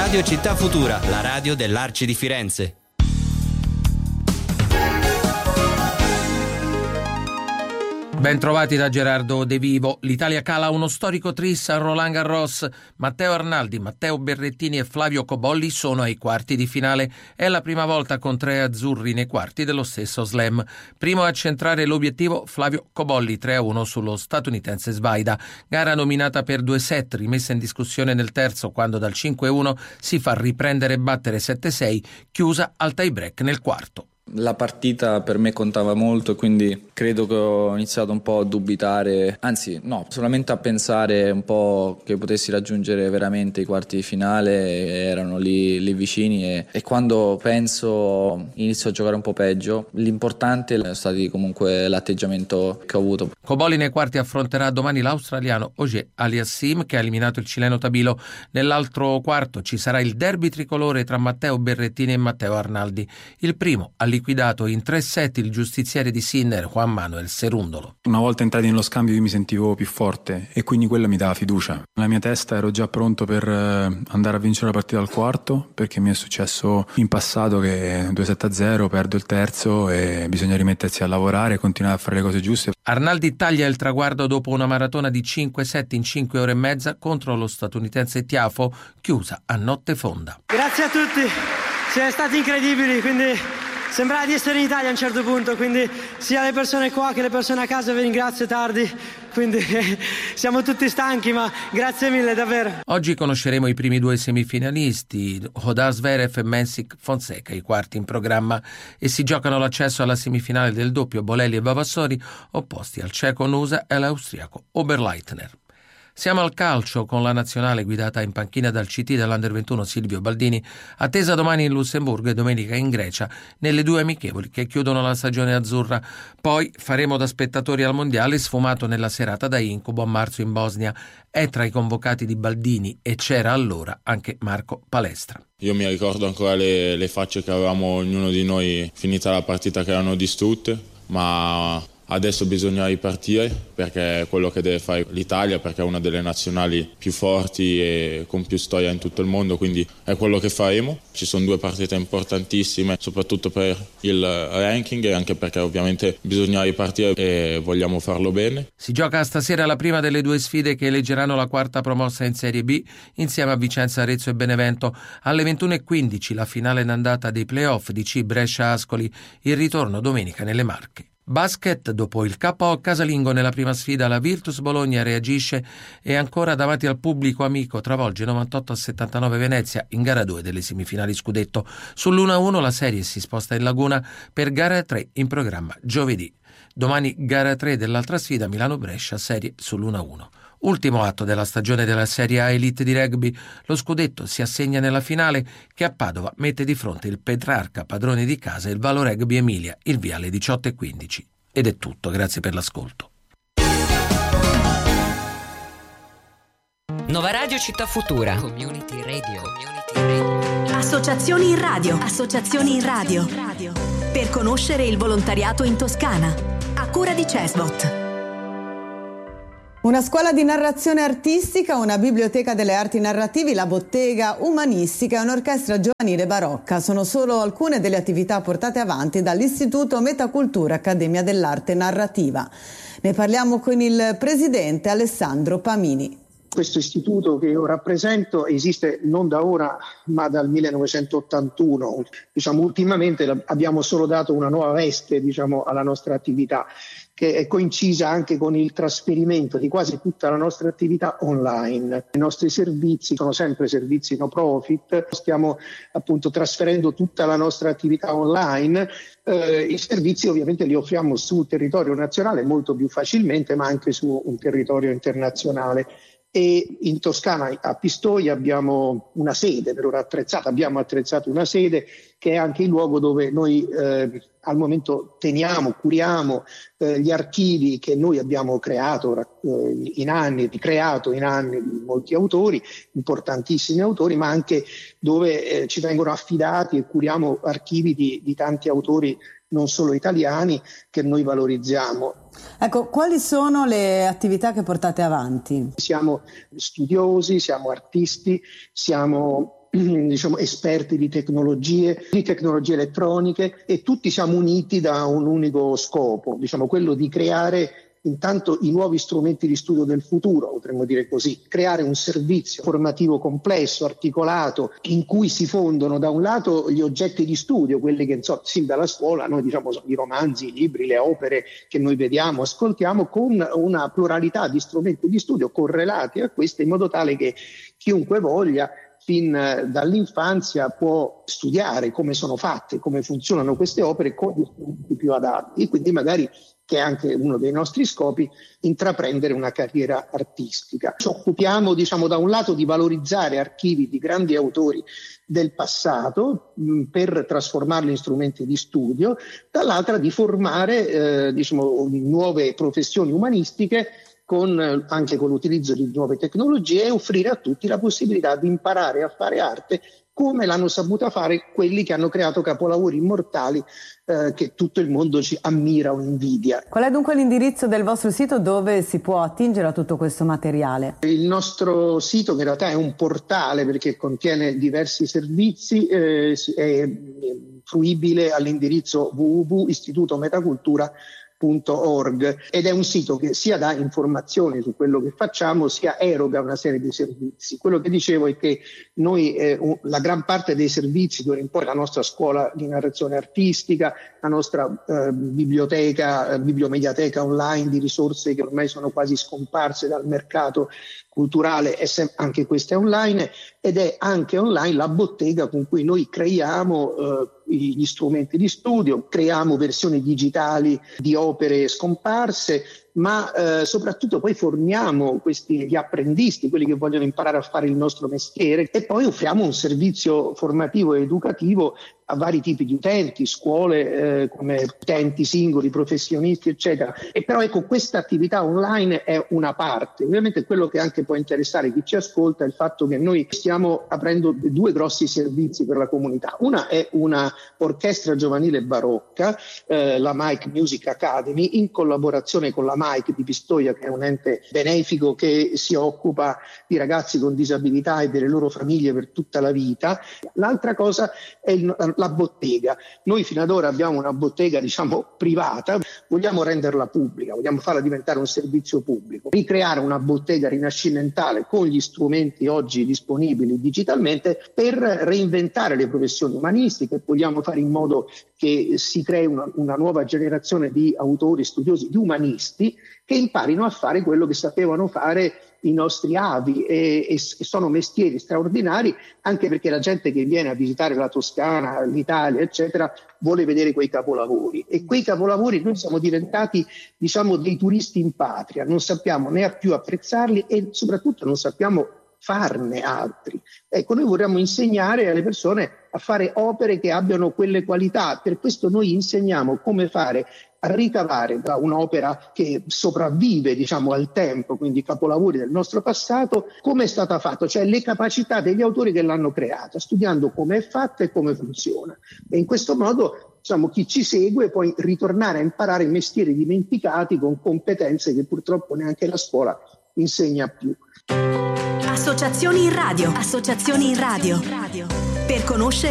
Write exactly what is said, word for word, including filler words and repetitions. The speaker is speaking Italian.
Radio Città Futura, la radio dell'Arci di Firenze. Ben trovati da Gerardo De Vivo. L'Italia cala uno storico tris a Roland Garros. Matteo Arnaldi, Matteo Berrettini e Flavio Cobolli sono ai quarti di finale. È la prima volta con tre azzurri nei quarti dello stesso slam. Primo a centrare l'obiettivo Flavio Cobolli, tre a uno sullo statunitense Svaida. Gara nominata per due set, rimessa in discussione nel terzo quando dal cinque a uno si fa riprendere e battere sette a sei, chiusa al tie break nel quarto. La partita per me contava molto, quindi credo che ho iniziato un po' a dubitare, anzi no, solamente a pensare un po' che potessi raggiungere veramente i quarti di finale, erano lì, lì vicini e, e quando penso inizio a giocare un po' peggio. L'importante è stato comunque l'atteggiamento che ho avuto. Cobolli nei quarti affronterà domani l'australiano Ogier Aliassim che ha eliminato il cileno Tabilo. Nell'altro quarto ci sarà il derby tricolore tra Matteo Berrettini e Matteo Arnaldi. Il primo ha liquidato in tre set il giustiziere di Sinner Juan Manuel Cerundolo. Una volta entrati nello scambio io mi sentivo più forte e quindi quello mi dava fiducia. Nella mia testa ero già pronto per andare a vincere la partita al quarto, perché mi è successo in passato che due sette a zero, perdo il terzo e bisogna rimettersi a lavorare e continuare a fare le cose giuste. Arnaldi taglia il traguardo dopo una maratona di cinque set in cinque ore e mezza contro lo statunitense Tiafoe, chiusa a notte fonda. Grazie a tutti, siete stati incredibili, quindi sembrava di essere in Italia a un certo punto, quindi sia le persone qua che le persone a casa vi ringrazio tardi, quindi siamo tutti stanchi, ma grazie mille davvero. Oggi conosceremo i primi due semifinalisti, Hodar Zverev e Mensik Fonseca, i quarti in programma, e si giocano l'accesso alla semifinale del doppio Bolelli e Vavassori, opposti al ceco Nusa e all'austriaco Oberleitner. Siamo al calcio con la nazionale guidata in panchina dal C T dell'Under ventuno Silvio Baldini, attesa domani in Lussemburgo e domenica in Grecia nelle due amichevoli che chiudono la stagione azzurra. Poi faremo da spettatori al mondiale sfumato nella serata da incubo a marzo in Bosnia. È tra i convocati di Baldini e c'era allora anche Marco Palestra. Io mi ricordo ancora le, le facce che avevamo ognuno di noi finita la partita, che erano distrutte, ma adesso bisogna ripartire perché è quello che deve fare l'Italia, perché è una delle nazionali più forti e con più storia in tutto il mondo, quindi è quello che faremo. Ci sono due partite importantissime, soprattutto per il ranking e anche perché ovviamente bisogna ripartire e vogliamo farlo bene. Si gioca stasera la prima delle due sfide che eleggeranno la quarta promossa in Serie B insieme a Vicenza, Arezzo e Benevento. Alle ventuno e quindici la finale in andata dei playoff di C Brescia Ascoli, il ritorno domenica nelle Marche. Basket, dopo il K O casalingo nella prima sfida, la Virtus Bologna reagisce e ancora davanti al pubblico amico travolge novantotto a settantanove Venezia in gara due delle semifinali scudetto. Sull'uno a uno la serie si sposta in laguna per gara tre in programma giovedì. Domani gara tre dell'altra sfida Milano-Brescia, serie sull'uno a uno. Ultimo atto della stagione della Serie A Elite di rugby, lo scudetto si assegna nella finale che a Padova mette di fronte il Petrarca, padrone di casa, e il Valo Rugby Emilia, il via alle diciotto e quindici. Ed è tutto, grazie per l'ascolto. Nova Radio Città Futura. Community Radio. Community Radio. Associazioni in radio. Associazioni in radio. Per conoscere il volontariato in Toscana. A cura di Cesbot. Una scuola di narrazione artistica, una biblioteca delle arti narrativi, la bottega umanistica e un'orchestra giovanile barocca sono solo alcune delle attività portate avanti dall'Istituto Metacultura Accademia dell'Arte Narrativa. Ne parliamo con il presidente Alessandro Pamini. Questo istituto che io rappresento esiste non da ora ma dal millenovecentottantuno. Diciamo, ultimamente abbiamo solo dato una nuova veste, diciamo, alla nostra attività, che è coincisa anche con il trasferimento di quasi tutta la nostra attività online. I nostri servizi sono sempre servizi no profit, stiamo appunto trasferendo tutta la nostra attività online. Eh, I servizi ovviamente li offriamo sul territorio nazionale molto più facilmente, ma anche su un territorio internazionale. E in Toscana, a Pistoia, abbiamo una sede per ora attrezzata, abbiamo attrezzato una sede che è anche il luogo dove noi eh, al momento teniamo, curiamo eh, gli archivi che noi abbiamo creato eh, in anni, ricreato in anni di molti autori, importantissimi autori, ma anche dove eh, ci vengono affidati e curiamo archivi di, di tanti autori non solo italiani che noi valorizziamo. Ecco, quali sono le attività che portate avanti? Siamo studiosi, siamo artisti, siamo diciamo esperti di tecnologie, di tecnologie elettroniche, e tutti siamo uniti da un unico scopo, diciamo quello di creare intanto i nuovi strumenti di studio del futuro, potremmo dire così, creare un servizio formativo complesso, articolato, in cui si fondono da un lato gli oggetti di studio, quelli che insomma, sin dalla scuola noi diciamo i romanzi, i libri, le opere che noi vediamo, ascoltiamo, con una pluralità di strumenti di studio correlati a questi, in modo tale che chiunque voglia fin dall'infanzia può studiare come sono fatte, come funzionano queste opere con gli strumenti più adatti, e quindi magari, che è anche uno dei nostri scopi, intraprendere una carriera artistica. Ci occupiamo, diciamo, da un lato di valorizzare archivi di grandi autori del passato mh, per trasformarli in strumenti di studio, dall'altra di formare eh, diciamo, nuove professioni umanistiche con, anche con l'utilizzo di nuove tecnologie, e offrire a tutti la possibilità di imparare a fare arte come l'hanno saputa fare quelli che hanno creato capolavori immortali eh, che tutto il mondo ci ammira o invidia. Qual è dunque l'indirizzo del vostro sito dove si può attingere a tutto questo materiale? Il nostro sito, che in realtà è un portale perché contiene diversi servizi, eh, è fruibile all'indirizzo w w w punto istituto metacultura punto org, ed è un sito che sia dà informazioni su quello che facciamo, sia eroga una serie di servizi. Quello che dicevo è che noi eh, la gran parte dei servizi, d'ora in poi la nostra scuola di narrazione artistica, la nostra eh, biblioteca, eh, bibliomediateca online di risorse che ormai sono quasi scomparse dal mercato culturale, è sem- anche questa è online, ed è anche online la bottega con cui noi creiamo eh, gli strumenti di studio, creiamo versioni digitali di opere scomparse, ma eh, soprattutto poi formiamo questi gli apprendisti, quelli che vogliono imparare a fare il nostro mestiere, e poi offriamo un servizio formativo e educativo a vari tipi di utenti, scuole eh, come utenti singoli, professionisti, eccetera. E però ecco, questa attività online è una parte. Ovviamente quello che anche può interessare chi ci ascolta è il fatto che noi stiamo aprendo due grossi servizi per la comunità. Una è una orchestra giovanile barocca, eh, la Mike Music Academy, in collaborazione con la Mike di Pistoia, che è un ente benefico che si occupa di ragazzi con disabilità e delle loro famiglie per tutta la vita. L'altra cosa è il, la bottega. Noi fino ad ora abbiamo una bottega, diciamo, privata, vogliamo renderla pubblica, vogliamo farla diventare un servizio pubblico, ricreare una bottega rinascimentale con gli strumenti oggi disponibili digitalmente per reinventare le professioni umanistiche. Vogliamo fare in modo che si crei una, una nuova generazione di autori, studiosi, di umanisti che imparino a fare quello che sapevano fare i nostri avi, e, e sono mestieri straordinari, anche perché la gente che viene a visitare la Toscana, l'Italia, eccetera, vuole vedere quei capolavori, e quei capolavori noi siamo diventati, diciamo, dei turisti in patria, non sappiamo né più apprezzarli e soprattutto non sappiamo farne altri. Ecco, noi vorremmo insegnare alle persone a fare opere che abbiano quelle qualità. Per questo noi insegniamo come fare a ricavare da un'opera che sopravvive, diciamo, al tempo, quindi capolavori del nostro passato, come è stata fatta, cioè le capacità degli autori che l'hanno creata, studiando come è fatta e come funziona. E in questo modo, diciamo, chi ci segue può ritornare a imparare mestieri dimenticati con competenze che purtroppo neanche la scuola insegna più. Associazioni in radio. Associazioni in radio. Per conoscere